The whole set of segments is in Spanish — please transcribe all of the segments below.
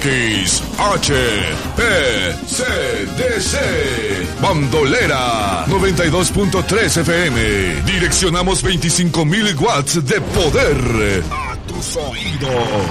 XHPCDC Bandolera 92.3 FM. Direccionamos 25,000 watts de poder a tus oídos.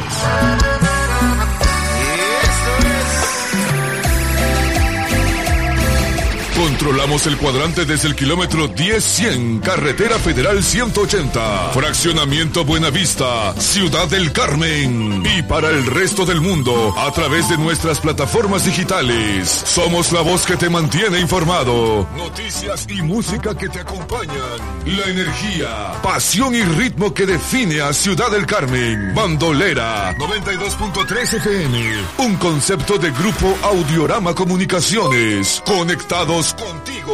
Controlamos el cuadrante desde el kilómetro 10-100, Carretera Federal 180, Fraccionamiento Buenavista, Ciudad del Carmen. Y para el resto del mundo, a través de nuestras plataformas digitales. Somos la voz que te mantiene informado. Noticias y música que te acompañan. La energía, pasión y ritmo que define a Ciudad del Carmen. Bandolera 92.3 FM. Un concepto de Grupo Audiorama Comunicaciones. Conectados contigo.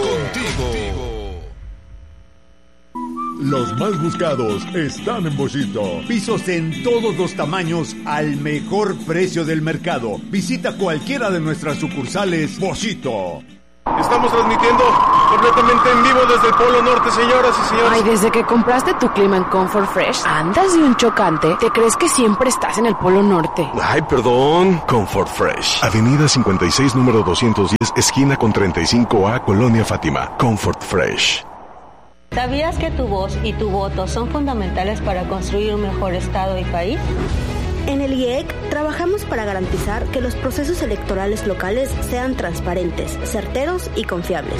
Los más buscados están en Boschito. Pisos en todos los tamaños al mejor precio del mercado. Visita cualquiera de nuestras sucursales Boschito. Estamos transmitiendo completamente en vivo desde el Polo Norte, señoras y señores. Ay, desde que compraste tu clima en Comfort Fresh, andas de un chocante. ¿Te crees que siempre estás en el Polo Norte? Ay, perdón. Comfort Fresh. Avenida 56, número 210, esquina con 35A, Colonia Fátima. Comfort Fresh. ¿Sabías que tu voz y tu voto son fundamentales para construir un mejor Estado y país? En el IEC trabajamos para garantizar que los procesos electorales locales sean transparentes, certeros y confiables.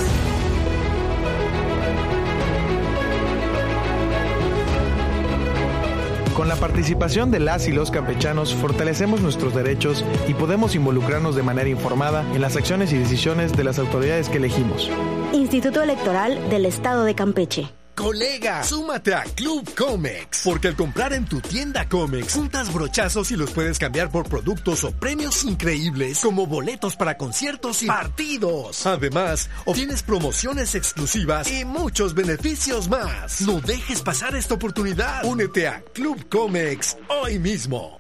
Con la participación de las y los campechanos fortalecemos nuestros derechos y podemos involucrarnos de manera informada en las acciones y decisiones de las autoridades que elegimos. Instituto Electoral del Estado de Campeche. Colega, súmate a Club Comex, porque al comprar en tu tienda Comex, juntas brochazos y los puedes cambiar por productos o premios increíbles como boletos para conciertos y partidos. Además, obtienes promociones exclusivas y muchos beneficios más. No dejes pasar esta oportunidad. Únete a Club Comex hoy mismo.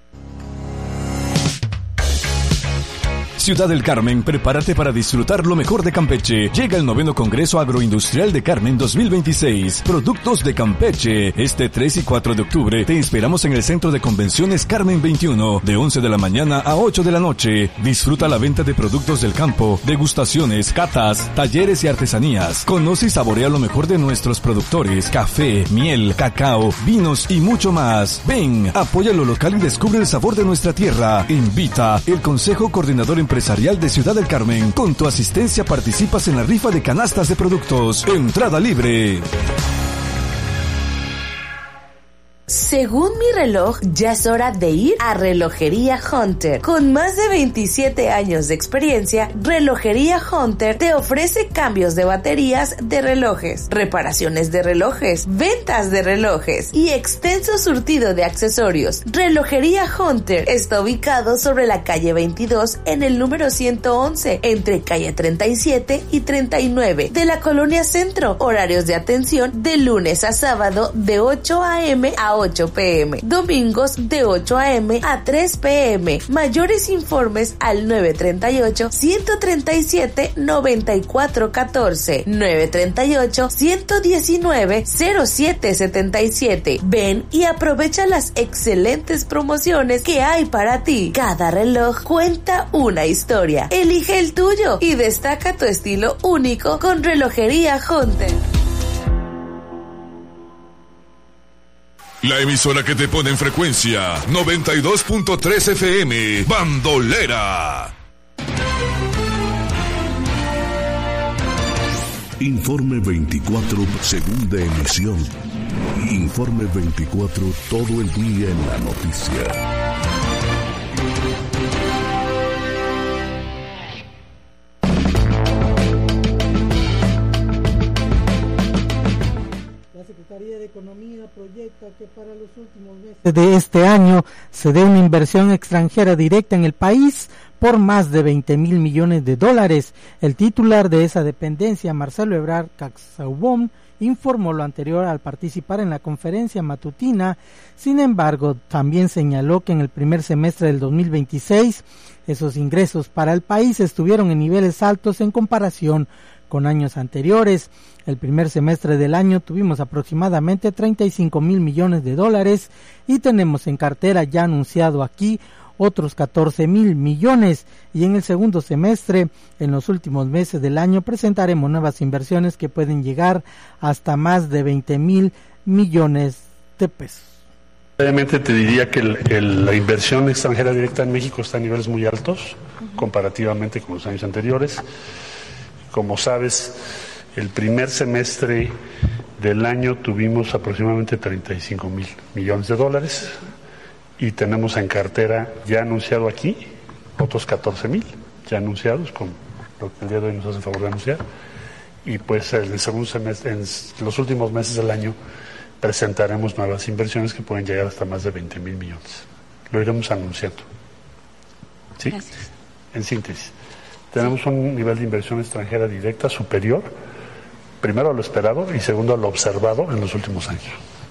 Ciudad del Carmen, prepárate para disfrutar lo mejor de Campeche. Llega el 9º Congreso Agroindustrial de Carmen 2026. Productos de Campeche. Este 3 y 4 de octubre te esperamos en el Centro de Convenciones Carmen 21, de 11 de la mañana a 8 de la noche. Disfruta la venta de productos del campo, degustaciones, catas, talleres y artesanías. Conoce y saborea lo mejor de nuestros productores: café, miel, cacao, vinos y mucho más. Ven, apoya lo local y descubre el sabor de nuestra tierra. Invita el Consejo Coordinador Empresarial de Ciudad del Carmen. Con tu asistencia participas en la rifa de canastas de productos. Entrada libre. Según mi reloj, ya es hora de ir a Relojería Hunter. Con más de 27 años de experiencia, Relojería Hunter te ofrece cambios de baterías de relojes, reparaciones de relojes, ventas de relojes y extenso surtido de accesorios. Relojería Hunter está ubicado sobre la calle 22 en el número 111, entre calle 37 y 39 de la Colonia Centro. Horarios de atención de lunes a sábado de 8 a.m. a 8 p.m. Domingos de 8 a.m. a 3 p.m. Mayores informes al 938-137-9414. 938-119-0777. Ven y aprovecha las excelentes promociones que hay para ti. Cada reloj cuenta una historia. Elige el tuyo y destaca tu estilo único con Relojería Hunter. La emisora que te pone en frecuencia 92.3 FM, Bandolera. Informe 24, segunda emisión. Informe 24, todo el día en la noticia. Secretaría de Economía proyecta que para los últimos meses de este año se dé una inversión extranjera directa en el país por más de 20,000 millones de dólares. El titular de esa dependencia, Marcelo Ebrard Casaubon, informó lo anterior al participar en la conferencia matutina. Sin embargo, también señaló que en el primer semestre del 2026 esos ingresos para el país estuvieron en niveles altos en comparación con años anteriores. El primer semestre del año tuvimos aproximadamente 35,000 millones de dólares y tenemos en cartera ya anunciado aquí otros 14,000 millones, y en el segundo semestre, en los últimos meses del año, presentaremos nuevas inversiones que pueden llegar hasta más de 20,000 millones de pesos. Obviamente te diría que la inversión extranjera directa en México está a niveles muy altos comparativamente con los años anteriores. Como sabes, el primer semestre del año tuvimos aproximadamente 35,000 millones de dólares y tenemos en cartera ya anunciado aquí otros 14,000 ya anunciados, con lo que el día de hoy nos hace favor de anunciar, y pues en el segundo semestre, en los últimos meses del año, presentaremos nuevas inversiones que pueden llegar hasta más de 20,000 millones. Lo iremos anunciando. ¿Sí? Gracias. En síntesis, tenemos un nivel de inversión extranjera directa superior, primero a lo esperado y segundo a lo observado en los últimos años.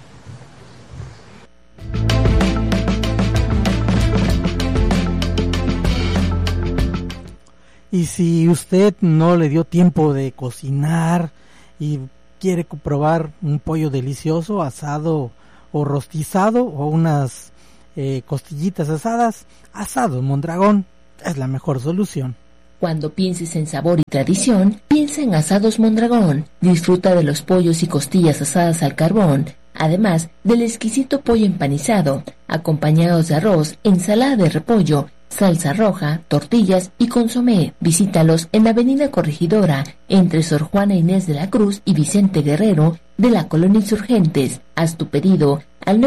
Y si usted no le dio tiempo de cocinar y quiere probar un pollo delicioso, asado o rostizado, o unas costillitas asadas, Asados Mondragón es la mejor solución. Cuando pienses en sabor y tradición, piensa en Asados Mondragón. Disfruta de los pollos y costillas asadas al carbón, además del exquisito pollo empanizado, acompañados de arroz, ensalada de repollo, salsa roja, tortillas y consomé. Visítalos en la Avenida Corregidora, entre Sor Juana Inés de la Cruz y Vicente Guerrero, de la Colonia Insurgentes. Haz tu pedido al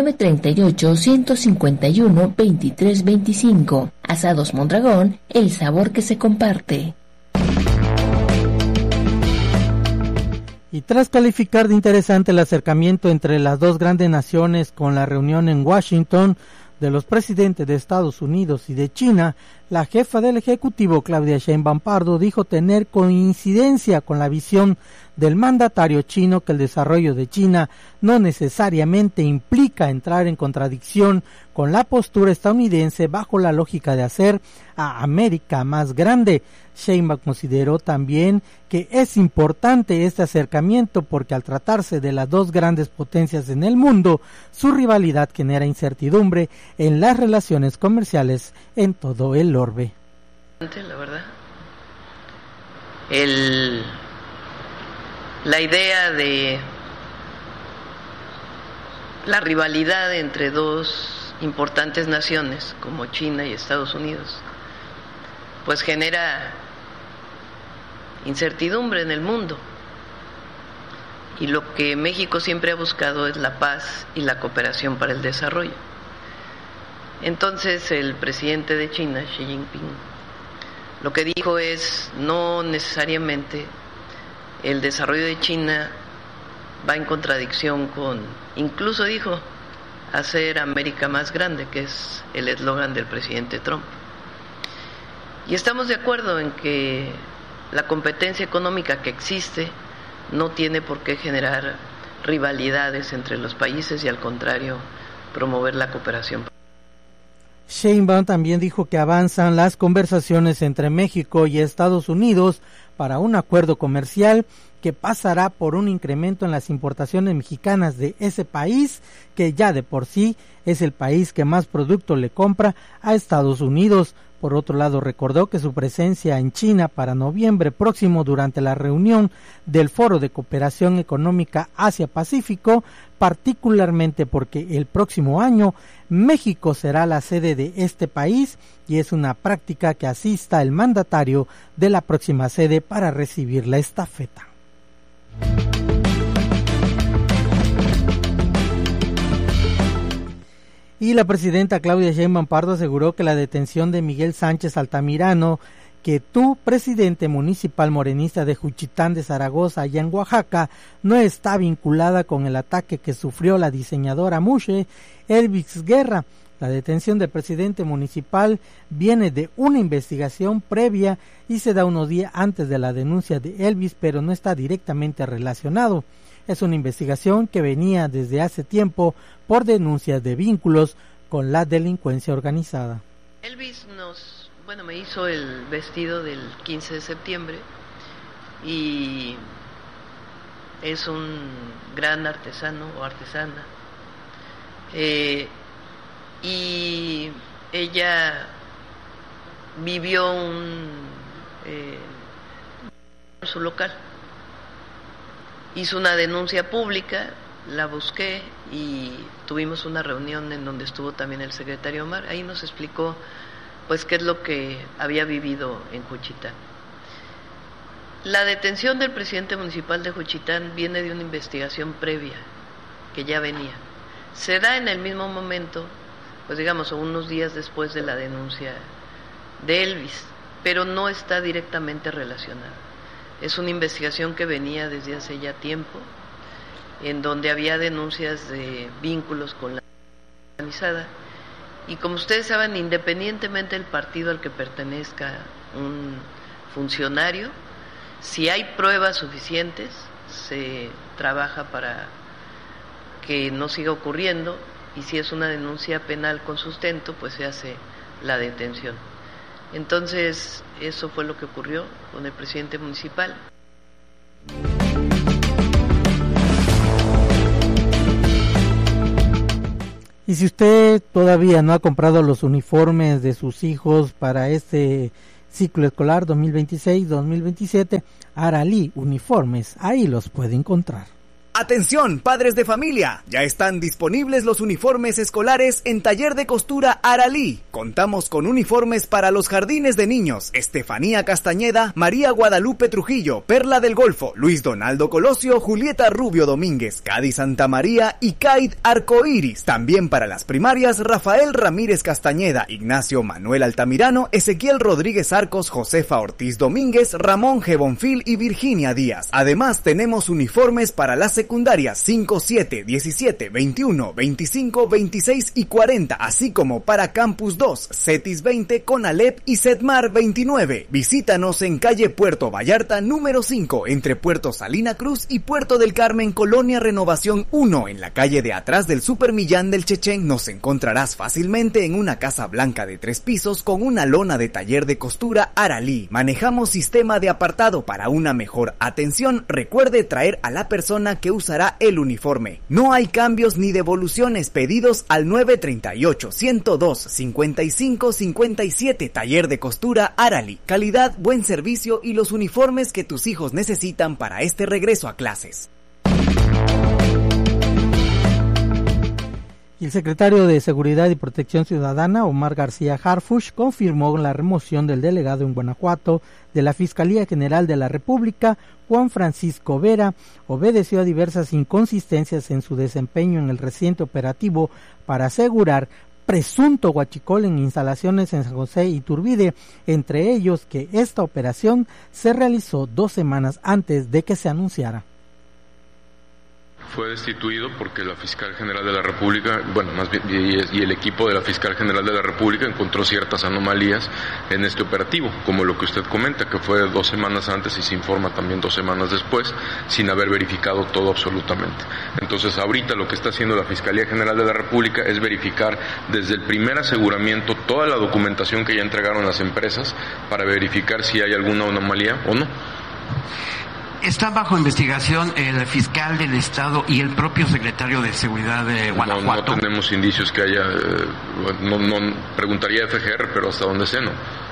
938-151-2325. Asados Mondragón, el sabor que se comparte. Y tras calificar de interesante el acercamiento entre las dos grandes naciones con la reunión en Washington de los presidentes de Estados Unidos y de China, la jefa del Ejecutivo, Claudia Sheinbaum Pardo, dijo tener coincidencia con la visión del mandatario chino que el desarrollo de China no necesariamente implica entrar en contradicción con la postura estadounidense bajo la lógica de hacer a América más grande. Sheinbaum consideró también que es importante este acercamiento porque al tratarse de las dos grandes potencias en el mundo, su rivalidad genera incertidumbre en las relaciones comerciales en todo el orbe. La verdad, la idea de la rivalidad entre dos importantes naciones como China y Estados Unidos, pues genera incertidumbre en el mundo, y lo que México siempre ha buscado es la paz y la cooperación para el desarrollo. Entonces el presidente de China, Xi Jinping, lo que dijo es: no necesariamente el desarrollo de China va en contradicción con, incluso dijo, hacer América más grande, que es el eslogan del presidente Trump. Y estamos de acuerdo en que la competencia económica que existe no tiene por qué generar rivalidades entre los países y, al contrario, promover la cooperación. Sheinbaum también dijo que avanzan las conversaciones entre México y Estados Unidos para un acuerdo comercial que pasará por un incremento en las importaciones mexicanas de ese país, que ya de por sí es el país que más producto le compra a Estados Unidos. Por otro lado, recordó que su presencia en China para noviembre próximo durante la reunión del Foro de Cooperación Económica Asia-Pacífico, particularmente porque el próximo año México será la sede de este país y es una práctica que asista el mandatario de la próxima sede para recibir la estafeta. Y la presidenta Claudia Sheinbaum Pardo aseguró que la detención de Miguel Sánchez Altamirano, que tu presidente municipal morenista de Juchitán de Zaragoza, allá en Oaxaca, no está vinculada con el ataque que sufrió la diseñadora Mushe Elvis Guerra. La detención del presidente municipal viene de una investigación previa y se da unos días antes de la denuncia de Elvis, pero no está directamente relacionado. Es una investigación que venía desde hace tiempo por denuncias de vínculos con la delincuencia organizada. Elvis me hizo el vestido del 15 de septiembre y es un gran artesano o artesana. Y ella vivió su local. Hizo una denuncia pública, la busqué y tuvimos una reunión en donde estuvo también el secretario Omar. Ahí nos explicó pues qué es lo que había vivido en Juchitán. La detención del presidente municipal de Juchitán viene de una investigación previa que ya venía. Se da en el mismo momento, pues digamos, unos días después de la denuncia de Elvis, pero no está directamente relacionada. Es una investigación que venía desde hace ya tiempo, en donde había denuncias de vínculos con la organizada. Y como ustedes saben, independientemente del partido al que pertenezca un funcionario, si hay pruebas suficientes, se trabaja para que no siga ocurriendo, y si es una denuncia penal con sustento, pues se hace la detención. Entonces, eso fue lo que ocurrió con el presidente municipal. Y si usted todavía no ha comprado los uniformes de sus hijos para este ciclo escolar 2026-2027, Aralí Uniformes, ahí los puede encontrar. Atención, padres de familia, ya están disponibles los uniformes escolares en Taller de Costura Aralí. Contamos con uniformes para los jardines de niños: Estefanía Castañeda, María Guadalupe Trujillo, Perla del Golfo, Luis Donaldo Colosio, Julieta Rubio Domínguez, Cádiz Santa María y Caid Arcoiris. También para las primarias: Rafael Ramírez Castañeda, Ignacio Manuel Altamirano, Ezequiel Rodríguez Arcos, Josefa Ortiz Domínguez, Ramón G. Bonfil y Virginia Díaz. Además, tenemos uniformes para las secundarias 5, 7, 17, 21, 25, 26 y 40, así como para Campus 2, CETIS 20, CONALEP y CETMAR 29. Visítanos en calle Puerto Vallarta número 5, entre Puerto Salina Cruz y Puerto del Carmen, Colonia Renovación 1, en la calle de atrás del Super Millán del Chechén. Nos encontrarás fácilmente en una casa blanca de 3 pisos con una lona de Taller de Costura Aralí. Manejamos sistema de apartado para una mejor atención. Recuerde traer a la persona que usará el uniforme. No hay cambios ni devoluciones. Pedidos al 938-102-55-57. Taller de Costura Aralí. Calidad, buen servicio y los uniformes que tus hijos necesitan para este regreso a clases. Y el secretario de Seguridad y Protección Ciudadana, Omar García Harfuch, confirmó la remoción del delegado en Guanajuato de la Fiscalía General de la República, Juan Francisco Vera. Obedeció a diversas inconsistencias en su desempeño en el reciente operativo para asegurar presunto huachicol en instalaciones en San José y Iturbide, entre ellos que esta operación se realizó 2 semanas antes de que se anunciara. Fue destituido porque la Fiscal General de la República, bueno, más bien, y el equipo de la Fiscal General de la República encontró ciertas anomalías en este operativo, como lo que usted comenta, que fue 2 semanas antes y se informa también 2 semanas después, sin haber verificado todo absolutamente. Entonces, ahorita lo que está haciendo la Fiscalía General de la República es verificar desde el primer aseguramiento toda la documentación que ya entregaron las empresas para verificar si hay alguna anomalía o no. Está bajo investigación el fiscal del estado y el propio secretario de Seguridad de Guanajuato. No tenemos indicios que haya, no preguntaría FGR, pero hasta donde sé no.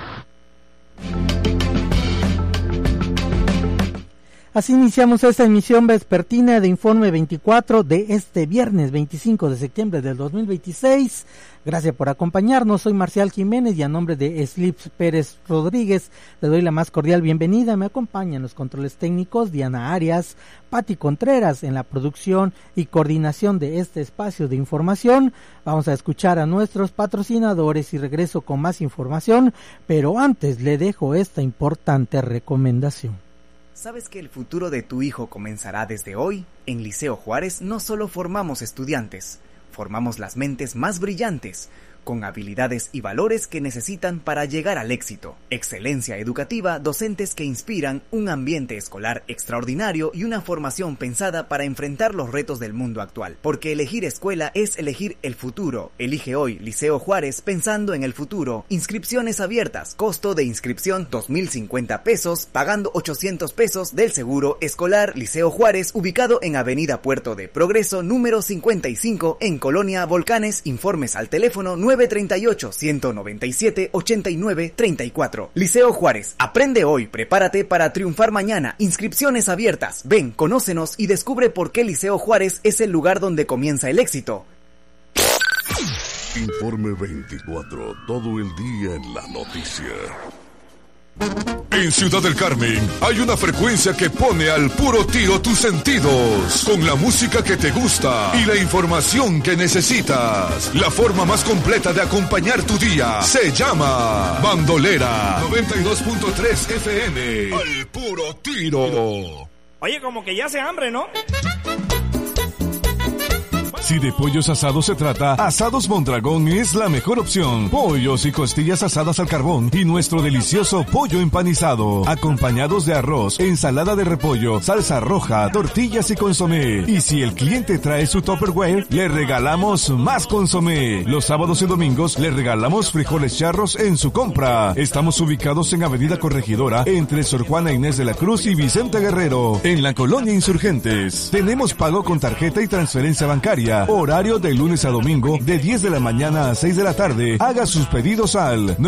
Así iniciamos esta emisión vespertina de Informe 24 de este viernes 25 de septiembre del 2026. Gracias por acompañarnos. Soy Marcial Jiménez y a nombre de Slips Pérez Rodríguez le doy la más cordial bienvenida. Me acompañan los controles técnicos Diana Arias, Pati Contreras en la producción y coordinación de este espacio de información. Vamos a escuchar a nuestros patrocinadores y regreso con más información, pero antes le dejo esta importante recomendación. ¿Sabes que el futuro de tu hijo comenzará desde hoy? En Liceo Juárez no solo formamos estudiantes, formamos las mentes más brillantes, con habilidades y valores que necesitan para llegar al éxito. Excelencia educativa, docentes que inspiran, un ambiente escolar extraordinario y una formación pensada para enfrentar los retos del mundo actual. Porque elegir escuela es elegir el futuro. Elige hoy Liceo Juárez pensando en el futuro. Inscripciones abiertas. Costo de inscripción 2,050 pesos, pagando 800 pesos del seguro escolar. Liceo Juárez, ubicado en Avenida Puerto de Progreso, número 55, en Colonia Volcanes. Informes al teléfono 9 938-197-8934. Liceo Juárez, aprende hoy, prepárate para triunfar mañana. Inscripciones abiertas. Ven, conócenos y descubre por qué Liceo Juárez es el lugar donde comienza el éxito. Informe 24, todo el día en la noticia. En Ciudad del Carmen hay una frecuencia que pone al puro tiro tus sentidos, con la música que te gusta y la información que necesitas. La forma más completa de acompañar tu día se llama Bandolera 92.3 FM. Al puro tiro. Oye, como que ya hace hambre, ¿no? Si de pollos asados se trata, Asados Mondragón es la mejor opción. Pollos y costillas asadas al carbón y nuestro delicioso pollo empanizado, acompañados de arroz, ensalada de repollo, salsa roja, tortillas y consomé. Y si el cliente trae su Tupperware, le regalamos más consomé. Los sábados y domingos le regalamos frijoles charros en su compra. Estamos ubicados en Avenida Corregidora, entre Sor Juana Inés de la Cruz y Vicente Guerrero, en la Colonia Insurgentes. Tenemos pago con tarjeta y transferencia bancaria. Horario de lunes a domingo de 10 de la mañana a 6 de la tarde. Haga sus pedidos al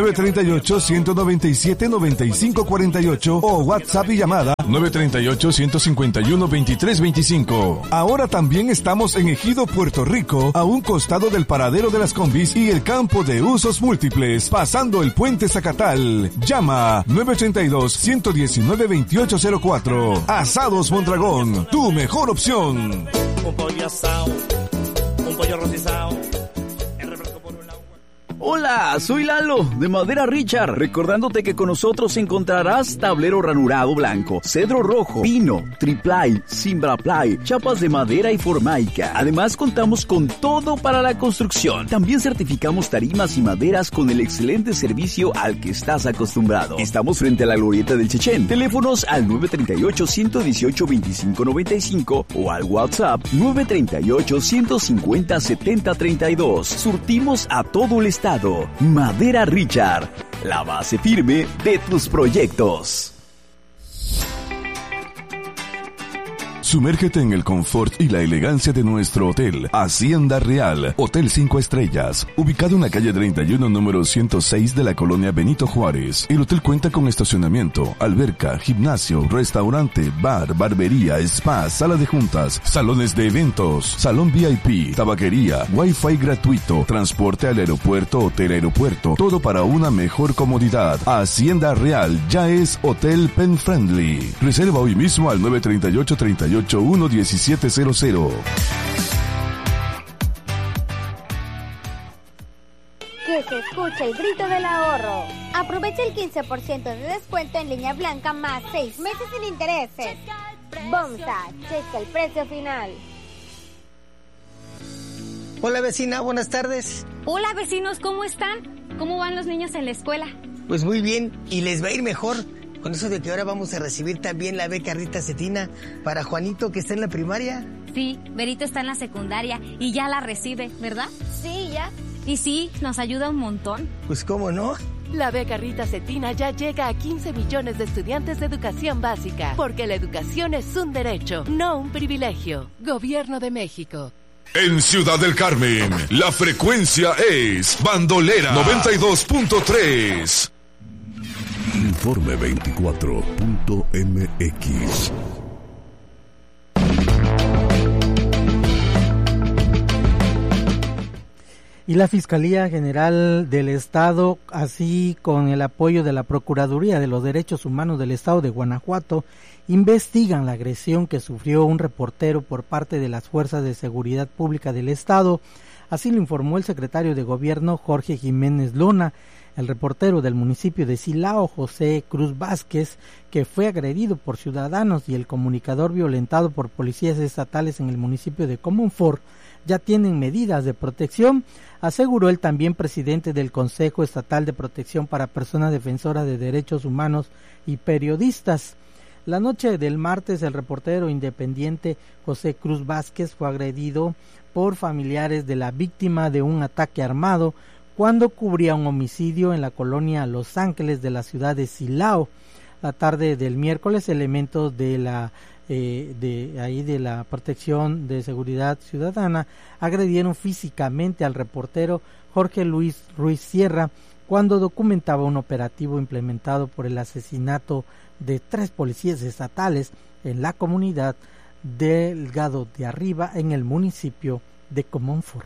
938-197-9548 o WhatsApp y llamada 938-151-2325. Ahora también estamos en Ejido, Puerto Rico, a un costado del paradero de las combis y el campo de usos múltiples, pasando el puente Zacatal. Llama 932-119-2804. Asados Mondragón, tu mejor opción. Un pollo asado, un pollo rostizado. Hola, soy Lalo, de Madera Richard, recordándote que con nosotros encontrarás tablero ranurado blanco, cedro rojo, pino, triplay, cimbraplay, chapas de madera y formaica. Además, contamos con todo para la construcción. También certificamos tarimas y maderas con el excelente servicio al que estás acostumbrado. Estamos frente a la Glorieta del Chechén. Teléfonos al 938-118-2595 o al WhatsApp 938-150-7032. Surtimos a todo el estado. Madera Richard, la base firme de tus proyectos. Sumérgete en el confort y la elegancia de nuestro hotel, Hacienda Real, Hotel 5 Estrellas, ubicado en la calle 31, número 106 de la colonia Benito Juárez. El hotel cuenta con estacionamiento, alberca, gimnasio, restaurante, bar, barbería, spa, sala de juntas, salones de eventos, salón VIP, tabaquería, wifi gratuito, transporte al aeropuerto, hotel aeropuerto, todo para una mejor comodidad. Hacienda Real ya es Hotel Pen Friendly. Reserva hoy mismo al 938-38-1-1700. Que se escuche el grito del ahorro. Aprovecha el 15% de descuento en línea blanca más 6 meses sin intereses. Bomsa, checa el precio final. Hola vecina, buenas tardes. Hola vecinos, ¿cómo están? ¿Cómo van los niños en la escuela? Pues muy bien, y les va a ir mejor. Con eso de que ahora vamos a recibir también la beca Rita Cetina para Juanito, que está en la primaria. Sí, Berito está en la secundaria y ya la recibe, ¿verdad? Sí, ya. Y sí, nos ayuda un montón. Pues cómo no. La beca Rita Cetina ya llega a 15 millones de estudiantes de educación básica, porque la educación es un derecho, no un privilegio. Gobierno de México. En Ciudad del Carmen, la frecuencia es Bandolera 92.3. Informe 24.mx. Y la Fiscalía General del Estado, así con el apoyo de la Procuraduría de los Derechos Humanos del Estado de Guanajuato, investigan la agresión que sufrió un reportero por parte de las Fuerzas de Seguridad Pública del Estado. Así lo informó el secretario de Gobierno, Jorge Jiménez Luna. El reportero del municipio de Silao, José Cruz Vázquez, que fue agredido por ciudadanos, y el comunicador violentado por policías estatales en el municipio de Comonfort, ya tienen medidas de protección, aseguró el también presidente del Consejo Estatal de Protección para Personas Defensoras de Derechos Humanos y Periodistas. La noche del martes, el reportero independiente José Cruz Vázquez fue agredido por familiares de la víctima de un ataque armado cuando cubría un homicidio en la colonia Los Ángeles de la ciudad de Silao. La tarde del miércoles, elementos de la de la Protección de Seguridad Ciudadana agredieron físicamente al reportero Jorge Luis Ruiz Sierra cuando documentaba un operativo implementado por el asesinato de 3 policías estatales en la comunidad Delgado de Arriba en el municipio de Comonfort.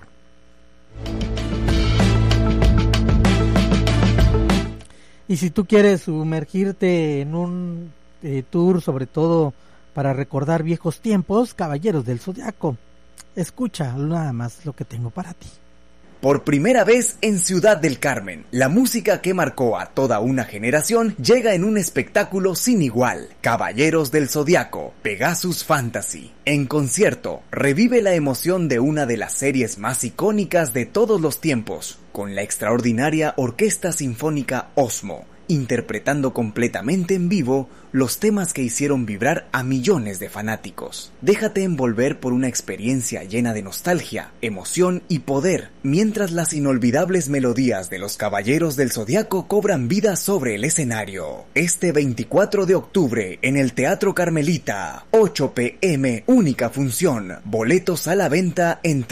Y si tú quieres sumergirte en un tour, sobre todo para recordar viejos tiempos, Caballeros del Zodiaco, escucha nada más lo que tengo para ti. Por primera vez en Ciudad del Carmen, la música que marcó a toda una generación llega en un espectáculo sin igual. Caballeros del Zodiaco, Pegasus Fantasy. En concierto, revive la emoción de una de las series más icónicas de todos los tiempos, con la extraordinaria Orquesta Sinfónica Osmo, interpretando completamente en vivo los temas que hicieron vibrar a millones de fanáticos. Déjate envolver por una experiencia llena de nostalgia, emoción y poder, mientras las inolvidables melodías de los Caballeros del Zodiaco cobran vida sobre el escenario. Este 24 de octubre en el Teatro Carmelita, 8 p.m, única función. Boletos a la venta en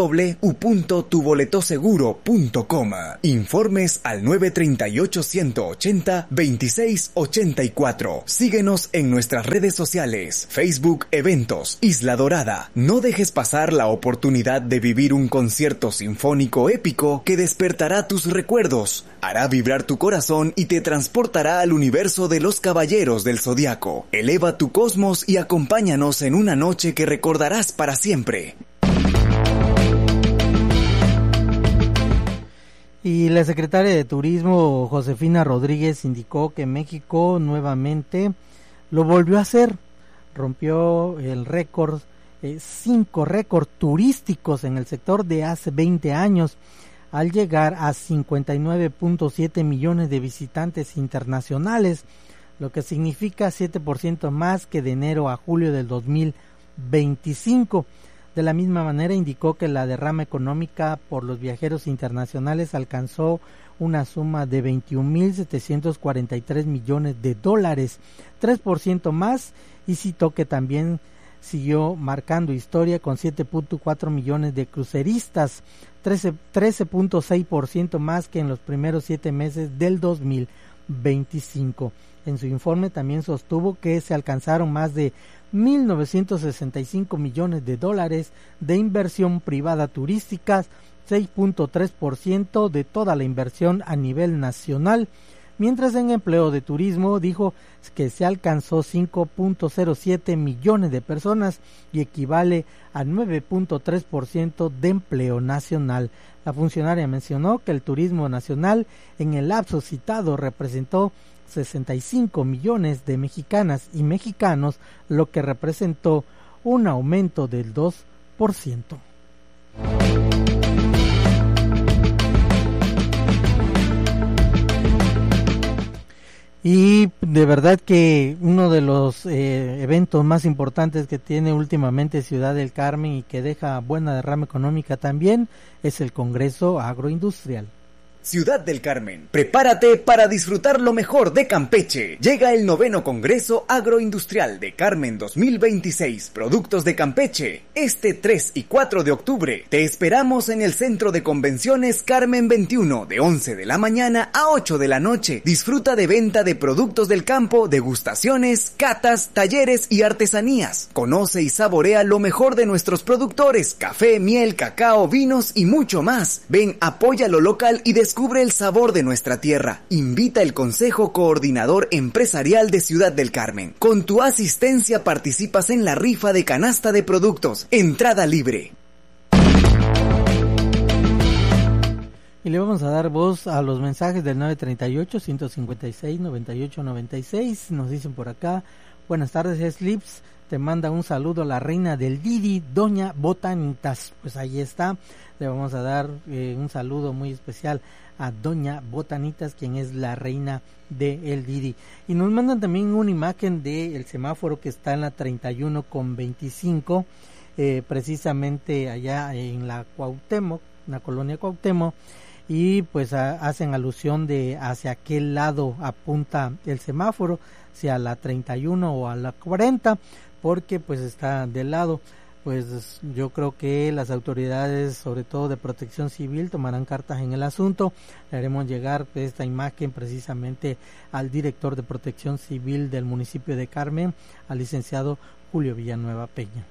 www.tuboletoseguro.com. Informes al 938-180-2684. Síguenos en nuestras redes sociales, Facebook Eventos Isla Dorada. No dejes pasar la oportunidad de vivir un concierto sinfónico épico que despertará tus recuerdos, hará vibrar tu corazón y te transportará al universo de los Caballeros del Zodiaco. Eleva tu cosmos y acompáñanos en una noche que recordarás para siempre. Y la secretaria de Turismo, Josefina Rodríguez, indicó que México nuevamente lo volvió a hacer. Rompió el récord, 5 récords turísticos en el sector de hace 20 años, al llegar a 59.7 millones de visitantes internacionales, lo que significa 7% más que de enero a julio del 2025. De la misma manera indicó que la derrama económica por los viajeros internacionales alcanzó una suma de 21.743 millones de dólares, 3% más, y citó que también siguió marcando historia con 7.4 millones de cruceristas, 13.6% más que en los primeros 7 meses del 2025. En su informe también sostuvo que se alcanzaron más de 1.965 millones de dólares de inversión privada turística, 6.3% de toda la inversión a nivel nacional, mientras en empleo de turismo dijo que se alcanzó 5.07 millones de personas y equivale a 9.3% de empleo nacional. La funcionaria mencionó que el turismo nacional en el lapso citado representó 65 millones de mexicanas y mexicanos, lo que representó un aumento del 2%. Y de verdad que uno de los eventos más importantes que tiene últimamente Ciudad del Carmen y que deja buena derrama económica también es el Congreso Agroindustrial. Ciudad del Carmen, prepárate para disfrutar lo mejor de Campeche. Llega el 9º Congreso Agroindustrial de Carmen 2026, Productos de Campeche. Este 3 y 4 de octubre te esperamos en el Centro de Convenciones Carmen 21 de 11 de la mañana a 8 de la noche. Disfruta de venta de productos del campo, degustaciones, catas, talleres y artesanías. Conoce y saborea lo mejor de nuestros productores, café, miel, cacao, vinos y mucho más. Ven, apoya lo local y descubre el sabor de nuestra tierra. Invita el Consejo Coordinador Empresarial de Ciudad del Carmen. Con tu asistencia participas en la rifa de canasta de productos. Entrada libre. Y le vamos a dar voz a los mensajes del 938-156-9896. Nos dicen por acá: buenas tardes, Slips. Te manda un saludo a la reina del Didi, Doña Botanitas. Pues ahí está. Le vamos a dar un saludo muy especial a Doña Botanitas, quien es la reina de el Didi. Y nos mandan también una imagen del semáforo que está en la 31 con 25, precisamente allá en la Cuauhtémoc, en la colonia Cuauhtémoc, y pues hacen alusión de hacia qué lado apunta el semáforo, si a la 31 o a la 40, porque pues está de lado. Pues yo creo que las autoridades, sobre todo de Protección Civil, tomarán cartas en el asunto. Le haremos llegar esta imagen precisamente al director de Protección Civil del municipio de Carmen, al licenciado Julio Villanueva Peña.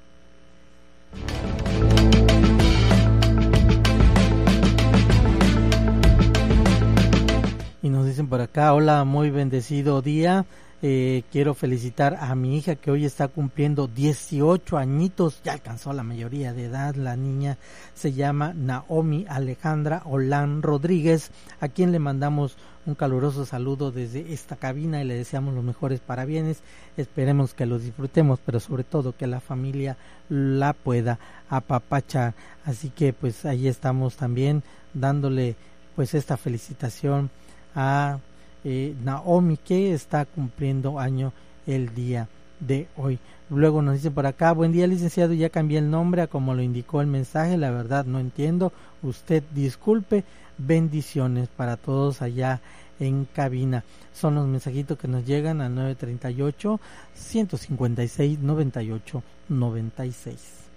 Y nos dicen por acá: hola, muy bendecido día. Quiero felicitar a mi hija que hoy está cumpliendo 18 añitos, ya alcanzó la mayoría de edad. La niña se llama Naomi Alejandra Olán Rodríguez, a quien le mandamos un caluroso saludo desde esta cabina y le deseamos los mejores parabienes. Esperemos que los disfrutemos, pero sobre todo que la familia la pueda apapachar. Así que pues ahí estamos también dándole pues esta felicitación a Naomi, que está cumpliendo año el día de hoy. Luego nos dice por acá: buen día, licenciado, ya cambié el nombre a como lo indicó el mensaje, la verdad no entiendo, usted disculpe, bendiciones para todos allá en cabina. Son los mensajitos que nos llegan al 938 156 98 96.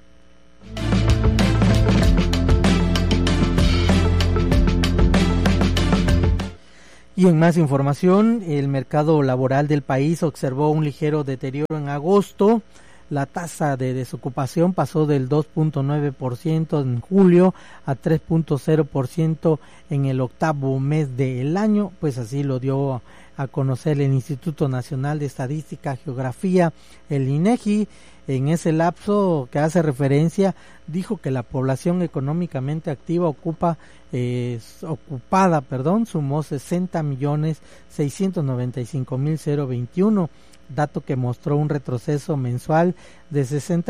Y en más información, el mercado laboral del país observó un ligero deterioro en agosto. La tasa de desocupación pasó del 2.9% en julio a 3.0% en el octavo mes del año, pues así lo dio a conocer el Instituto Nacional de Estadística y Geografía, el INEGI. En ese lapso que hace referencia, dijo que la población económicamente activa ocupada, sumó 60.695.021, dato que mostró un retroceso mensual de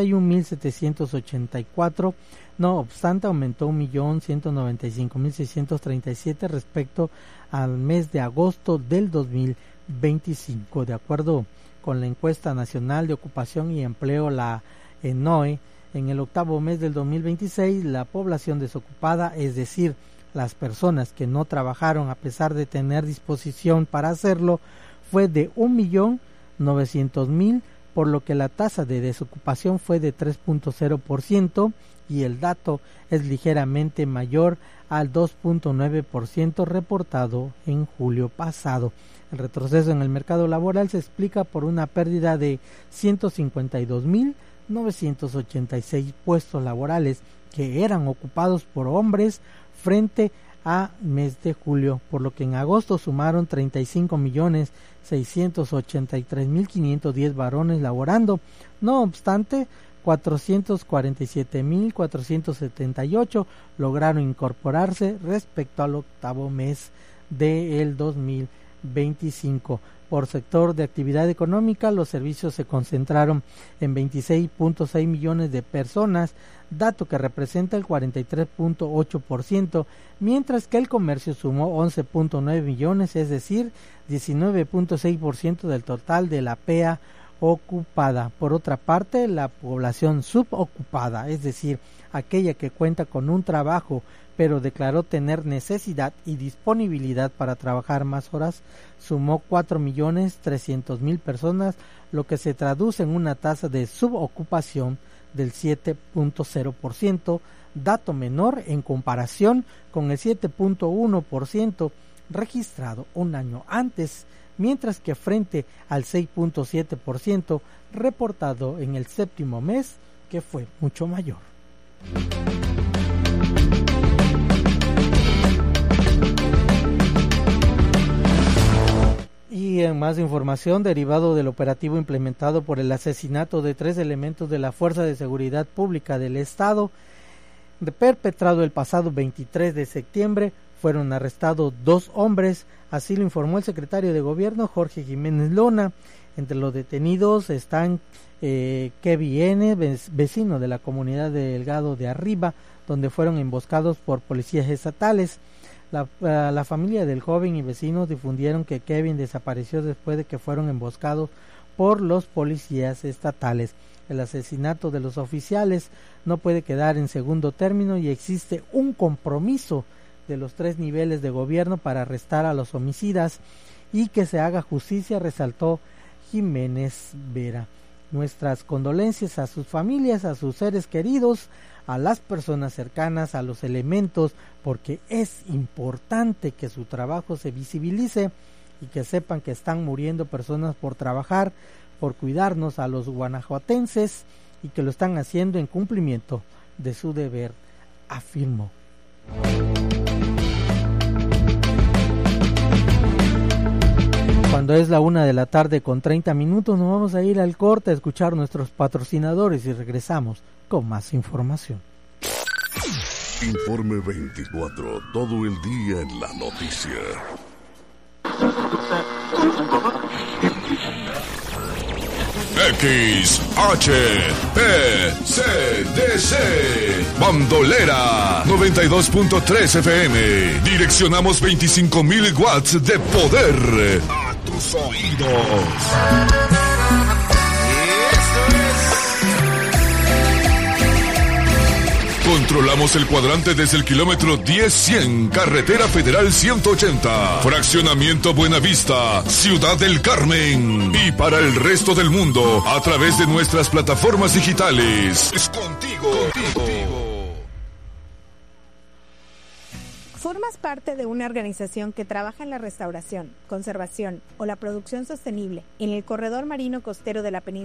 61.784. No obstante, aumentó 1.195.637 respecto al mes de agosto del 2025, de acuerdo con la encuesta nacional de ocupación y empleo, la ENOE. En el octavo mes del 2026, la población desocupada, es decir, las personas que no trabajaron a pesar de tener disposición para hacerlo, fue de 1.900.000, por lo que la tasa de desocupación fue de 3.0%, y el dato es ligeramente mayor al 2.9% reportado en julio pasado. El retroceso en el mercado laboral se explica por una pérdida de 152.986 puestos laborales que eran ocupados por hombres frente a mes de julio, por lo que en agosto sumaron 35.683.510 varones laborando. No obstante, 447.478 lograron incorporarse respecto al octavo mes del 2025. Por sector de actividad económica, los servicios se concentraron en 26.6 millones de personas, dato que representa el 43.8%, mientras que el comercio sumó 11.9 millones, es decir, 19.6% del total de la PEA ocupada. Por otra parte, la población subocupada, es decir, aquella que cuenta con un trabajo pero declaró tener necesidad y disponibilidad para trabajar más horas, sumó 4.300.000 personas, lo que se traduce en una tasa de subocupación del 7.0%, dato menor en comparación con el 7.1% registrado un año antes, mientras que frente al 6.7% reportado en el séptimo mes, que fue mucho mayor. Y en más información, derivado del operativo implementado por el asesinato de 3 elementos de la Fuerza de Seguridad Pública del Estado, perpetrado el pasado 23 de septiembre, fueron arrestados 2 hombres, así lo informó el secretario de Gobierno, Jorge Jiménez Luna. Entre los detenidos están Kevin N., vecino de la comunidad de Delgado de Arriba, donde fueron emboscados por policías estatales. La familia del joven y vecinos difundieron que Kevin desapareció después de que fueron emboscados por los policías estatales. El asesinato de los oficiales no puede quedar en segundo término y existe un compromiso de los 3 niveles de gobierno para arrestar a los homicidas y que se haga justicia, resaltó Jiménez Vera. nuestras condolencias a sus familias, a sus seres queridos, a las personas cercanas, a los elementos, porque es importante que su trabajo se visibilice y que sepan que están muriendo personas por trabajar, por cuidarnos a los guanajuatenses y que lo están haciendo en cumplimiento de su deber, afirmó. Cuando es la 1:30 p.m, nos vamos a ir al corte a escuchar nuestros patrocinadores y regresamos con más información. Informe 24, todo el día en la noticia. XHPCDC Bandolera 92.3 FM. Direccionamos 25,000 watts de poder a tus oídos. Controlamos el cuadrante desde el kilómetro 10-100, Carretera Federal 180, Fraccionamiento Buenavista, Ciudad del Carmen. Y para el resto del mundo, a través de nuestras plataformas digitales. Es contigo. ¿Formas parte de una organización que trabaja en la restauración, conservación o la producción sostenible en el corredor marino costero de la península